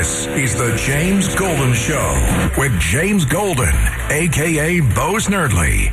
This is the James Golden Show with James Golden, a.k.a. Bo Snerdley.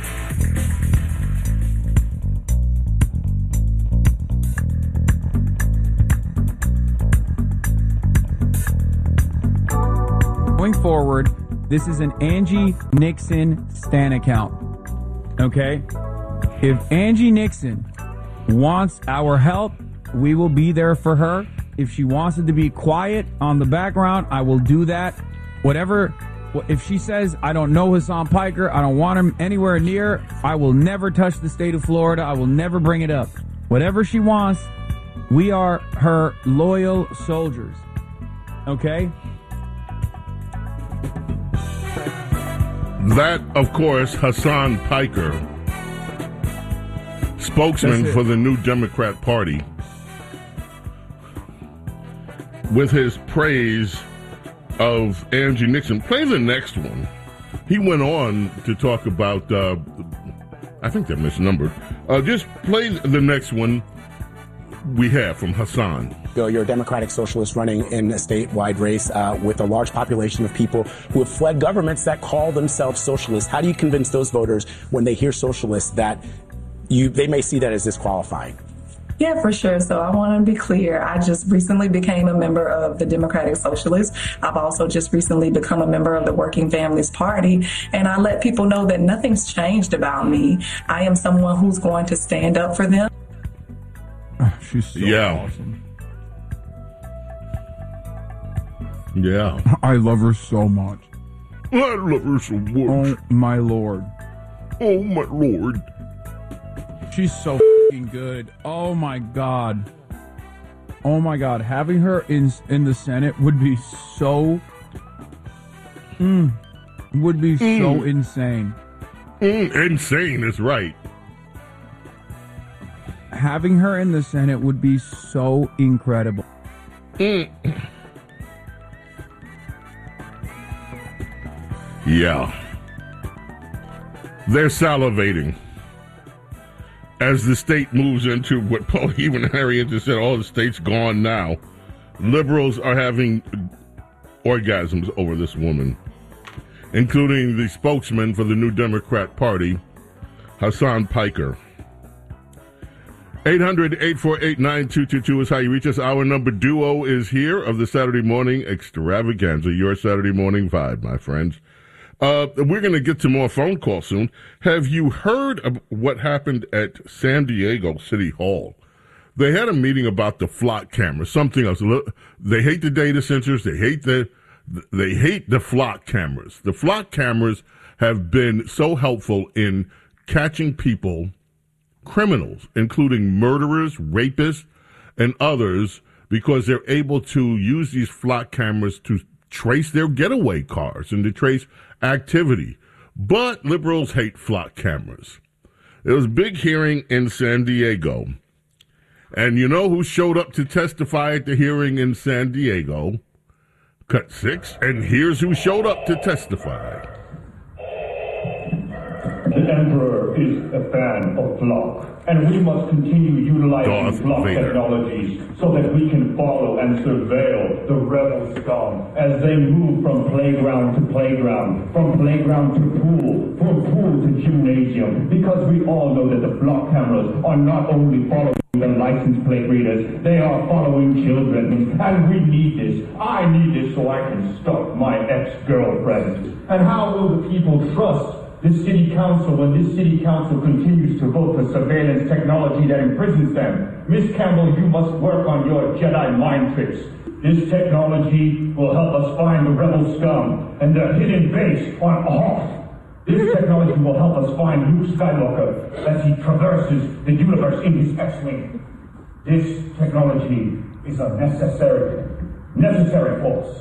Going forward, this is an Angie Nixon Stan account, okay? If Angie Nixon wants our help, we will be there for her. If she wants it to be quiet on the background, I will do that. Whatever, if she says, I don't know Hassan Piker, I don't want him anywhere near, I will never touch the state of Florida. I will never bring it up. Whatever she wants, we are her loyal soldiers, okay? That, of course, Hassan Piker, spokesman for the new Democrat Party, with his praise of Angie Nixon. Play the next one. He went on to talk about, I think they're misnumbered. Just play the next one we have from Hassan. You're a Democratic socialist running in a statewide race with a large population of people who have fled governments that call themselves socialists. How do you convince those voters when they hear socialists that they may see that as disqualifying? Yeah, for sure. So I want to be clear. I just recently became a member of the Democratic Socialists. I've also just recently become a member of the Working Families Party. And I let people know that nothing's changed about me. I am someone who's going to stand up for them. She's so awesome. Yeah. I love her so much. I love her so much. Oh, my Lord. Oh, my Lord. She's so f***ing good. Oh, my God. Oh, my God. Having her in the Senate would be so... would be so insane. Insane is right. Having her in the Senate would be so incredible. Yeah. They're salivating as the state moves into what even Harriet just said, all the state's gone now. Liberals are having orgasms over this woman, including the spokesman for the new Democrat Party, Hassan Piker. 800-848-9222 is how you reach us. Our number duo is here of the Saturday morning extravaganza, your Saturday morning vibe, my friends. We're going to get to more phone calls soon. Have you heard of what happened at San Diego City Hall? They had a meeting about the flock cameras, something else. They hate the data sensors. They hate the flock cameras. The flock cameras have been so helpful in catching people, criminals, including murderers, rapists, and others, because they're able to use these flock cameras to trace their getaway cars and to trace activity. But liberals hate flock cameras. There was a big hearing in San Diego. And you know who showed up to testify at the hearing in San Diego? Cut 6. And here's who showed up to testify. The Emperor is a fan of flock, and we must continue utilizing flock technologies so that we can follow and surveil the rebel scum as they move from playground to playground, from playground to pool, from pool to gymnasium, because we all know that the flock cameras are not only following the license plate readers, they are following children, and we need this. I need this so I can stalk my ex-girlfriend. And how will the people trust this city council when this city council continues to vote for surveillance technology that imprisons them? Miss Campbell, you must work on your Jedi mind tricks. This technology will help us find the rebel scum and their hidden base on Hoth. This technology will help us find Luke Skywalker as he traverses the universe in his X-Wing. This technology is a necessary force.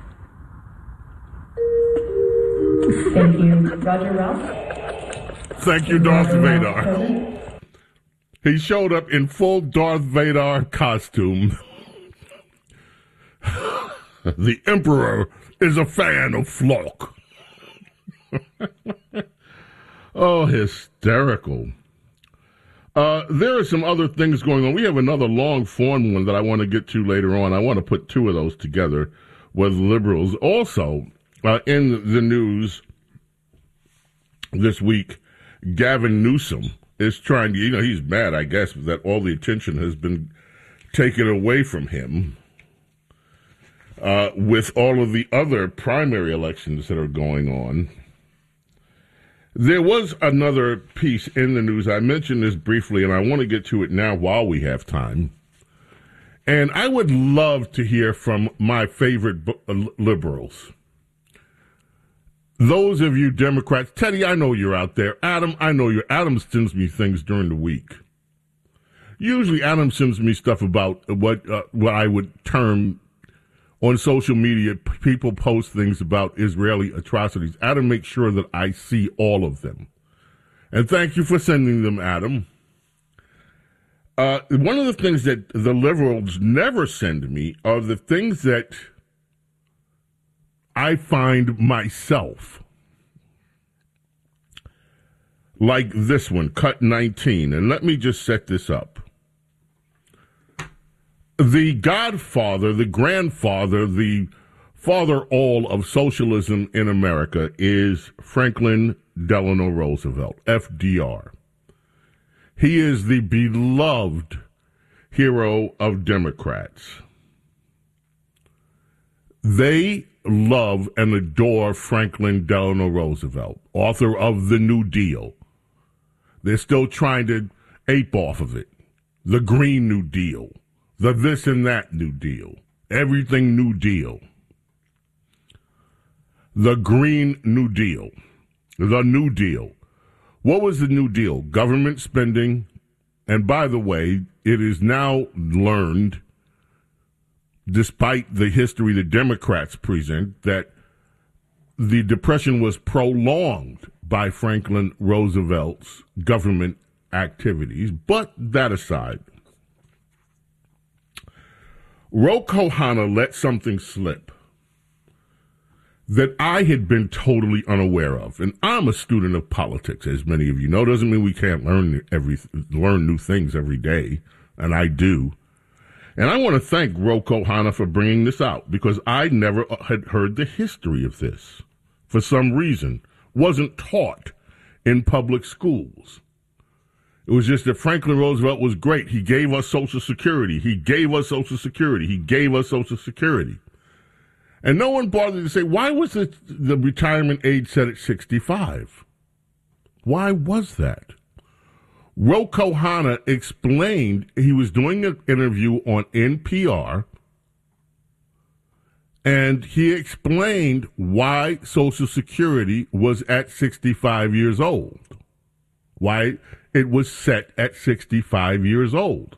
Thank you, Roger Ralph. Thank you, Darth Vader. He showed up in full Darth Vader costume. The Emperor is a fan of flock. Oh, hysterical. There are some other things going on. We have another long form one that I want to get to later on. I want to put two of those together. with liberals. Also, in the news this week, Gavin Newsom is trying to, he's mad, I guess, that all the attention has been taken away from him with all of the other primary elections that are going on. There was another piece in the news. I mentioned this briefly, and I want to get to it now while we have time. And I would love to hear from my favorite liberals. Those of you Democrats, Teddy, I know you're out there. Adam, I know you're. Adam sends me things during the week. Usually Adam sends me stuff about what I would term on social media, people post things about Israeli atrocities. Adam makes sure that I see all of them. And thank you for sending them, Adam. One of the things that the liberals never send me are the things that I find myself. Like this one, Cut 19. And let me just set this up. The godfather, the grandfather, the father all of socialism in America is Franklin Delano Roosevelt, FDR. He is the beloved hero of Democrats. They love and adore Franklin Delano Roosevelt, author of the New Deal. They're still trying to ape off of it. The Green New Deal. The this and that New Deal. Everything New Deal. The Green New Deal. The New Deal. What was the New Deal? Government spending. And by the way, it is now learned, despite the history the Democrats present, that the Depression was prolonged by Franklin Roosevelt's government activities. But that aside, Ro Khanna let something slip that I had been totally unaware of. And I'm a student of politics, as many of you know. Doesn't mean we can't learn new things every day, and I do. And I want to thank Ro Khanna for bringing this out, because I never had heard the history of this. For some reason, wasn't taught in public schools. It was just that Franklin Roosevelt was great. He gave us Social Security. He gave us Social Security. He gave us Social Security. And no one bothered to say, why was the retirement age set at 65? Why was that? Ro Khanna explained, he was doing an interview on NPR, and he explained why Social Security was at 65 years old. Why it was set at 65 years old.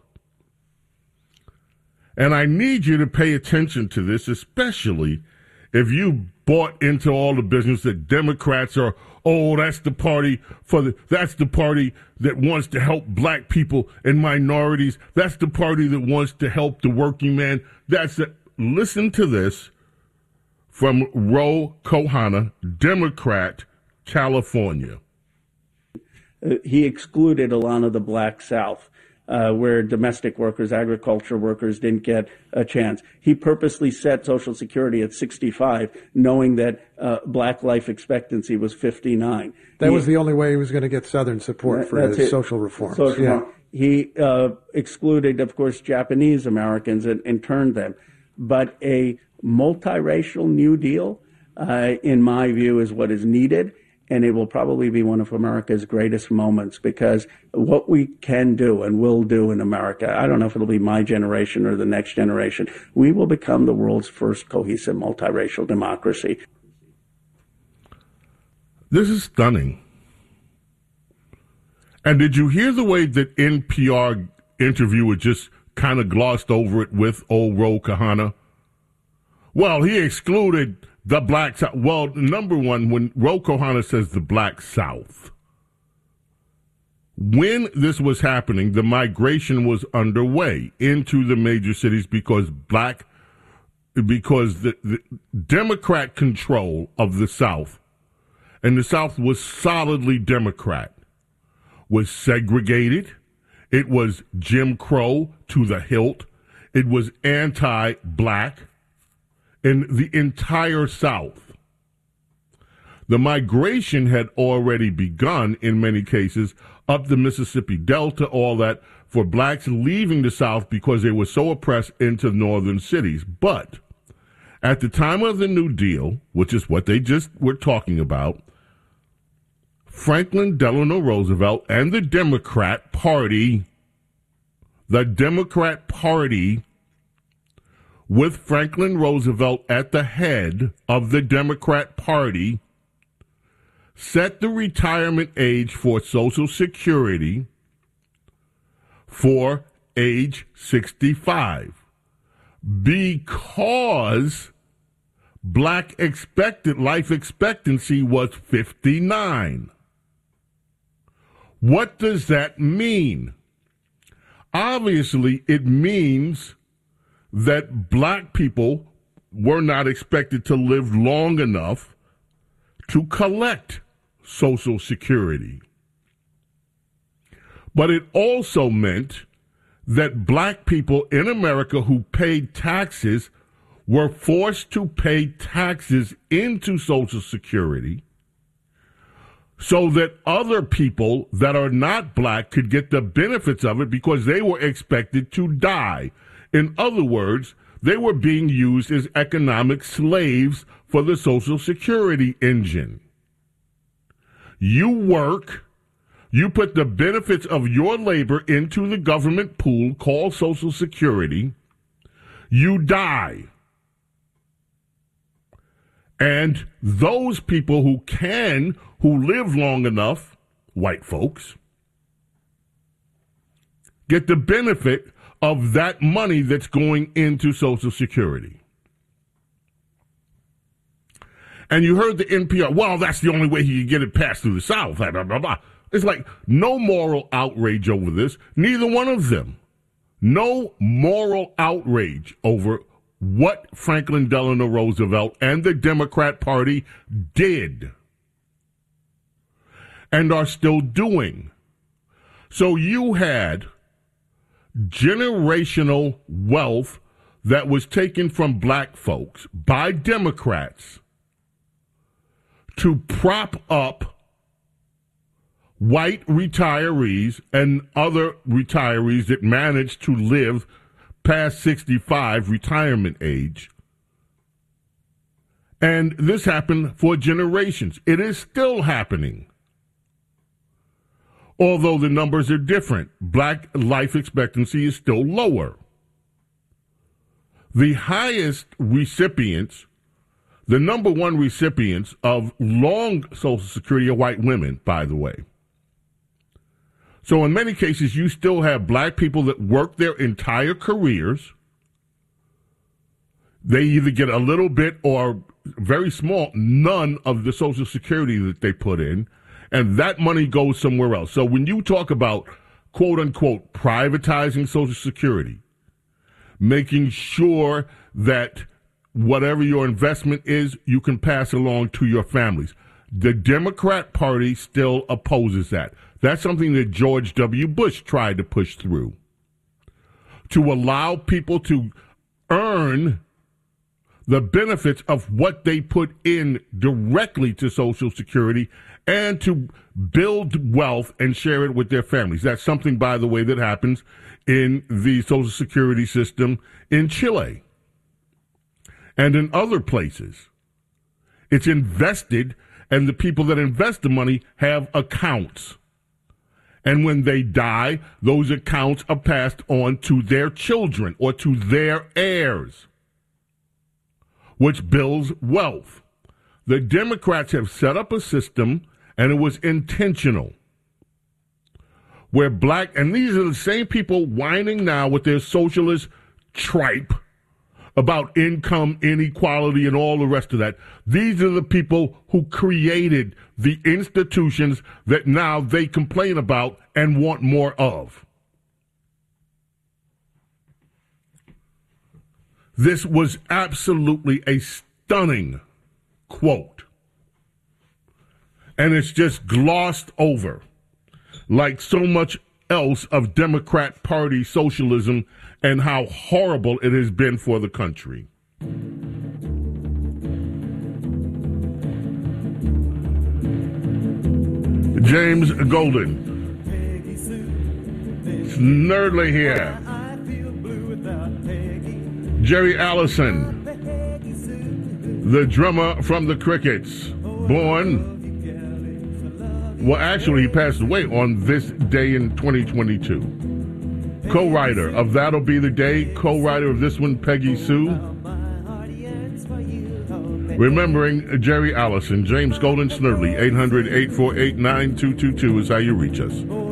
And I need you to pay attention to this, especially if you bought into all the business that Democrats are, that's the party that's the party that wants to help black people and minorities. That's the party that wants to help the working man. Listen to this from Ro Khanna, Democrat, California. He excluded a lot of the Black South, where domestic workers, agriculture workers didn't get a chance. He purposely set Social Security at 65, knowing that black life expectancy was 59. That was the only way he was going to get Southern support for his social reforms. He excluded, of course, Japanese Americans and interned them. But a multiracial New Deal, in my view, is what is needed. And it will probably be one of America's greatest moments, because what we can do and will do in America, I don't know if it'll be my generation or the next generation, we will become the world's first cohesive multiracial democracy. This is stunning. And did you hear the way that NPR interviewer just kind of glossed over it with old Ro Khanna? Well, he excluded the Black South. Well, number one, when Ro Khanna says the Black South, when this was happening, the migration was underway into the major cities because the Democrat control of the South, and the South was solidly Democrat, was segregated. It was Jim Crow to the hilt. It was anti-black. in the entire South. The migration had already begun in many cases up the Mississippi Delta, all that, for blacks leaving the South because they were so oppressed into northern cities. But at the time of the New Deal, which is what they just were talking about, Franklin Delano Roosevelt and the Democrat Party with Franklin Roosevelt at the head of the Democrat Party, set the retirement age for Social Security for age 65 because black life expectancy was 59. What does that mean? Obviously, it means that black people were not expected to live long enough to collect Social Security. But it also meant that black people in America who paid taxes were forced to pay taxes into Social Security so that other people that are not black could get the benefits of it because they were expected to die. In other words, they were being used as economic slaves for the Social Security engine. You work, you put the benefits of your labor into the government pool called Social Security, you die. And those people who live long enough, white folks, get the benefit of that money that's going into Social Security. And you heard the NPR, well, that's the only way he could get it passed through the South, blah, blah, blah, blah. It's like no moral outrage over this, neither one of them. No moral outrage over what Franklin Delano Roosevelt and the Democrat Party did and are still doing. So you had generational wealth that was taken from black folks by Democrats to prop up white retirees and other retirees that managed to live past 65 retirement age. And this happened for generations. It is still happening. Although the numbers are different, black life expectancy is still lower. The highest recipients, the number one recipients of long Social Security are white women, by the way. So in many cases, you still have black people that work their entire careers. They either get a little bit or very small, none of the Social Security that they put in, and that money goes somewhere else. So when you talk about, quote unquote, privatizing Social Security, making sure that whatever your investment is, you can pass along to your families, the Democrat Party still opposes that. That's something that George W. Bush tried to push through, to allow people to earn the benefits of what they put in directly to Social Security and to build wealth and share it with their families. That's something, by the way, that happens in the Social Security system in Chile and in other places. It's invested, and the people that invest the money have accounts. And when they die, those accounts are passed on to their children or to their heirs, which builds wealth. The Democrats have set up a system, and it was intentional, where black, and these are the same people whining now with their socialist tripe about income inequality and all the rest of that. These are the people who created the institutions that now they complain about and want more of. This was absolutely a stunning quote. And it's just glossed over like so much else of Democrat Party socialism and how horrible it has been for the country. James Golden. Snerdley here. Jerry Allison, the drummer from the Crickets, actually he passed away on this day in 2022. Co-writer of That'll Be the Day, co-writer of this one, Peggy Sue. Remembering Jerry Allison, James Golden Snerdley, 800-848-9222 is how you reach us.